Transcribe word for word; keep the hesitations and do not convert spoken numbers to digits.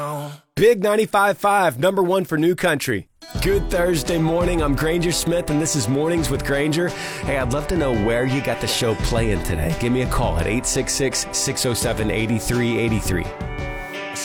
Big ninety-five point five, number one for New Country. Good Thursday morning. I'm Granger Smith, and this is Mornings with Granger. Hey, I'd love to know where you got the show playing today. Give me a call at eight six six, six oh seven, eight three eight three.